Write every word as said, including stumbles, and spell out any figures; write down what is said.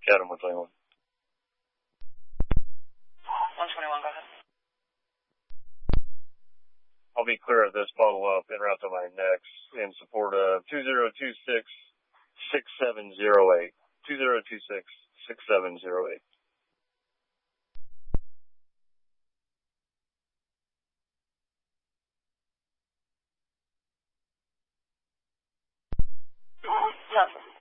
Adam one twenty-one. one twenty-one, go ahead. I'll be clear of this follow-up en route to my next in support of two zero two six, six seven zero eight. two zero two six, six seven zero eight. Nothing.